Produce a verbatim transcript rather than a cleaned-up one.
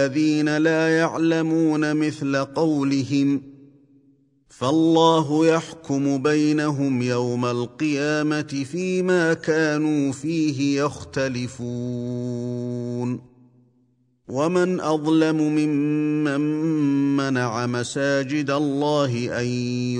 الذين لا يعلمون مثل قولهم فالله يحكم بينهم يوم القيامة فيما كانوا فيه يختلفون ومن أظلم ممن منع مساجد الله أن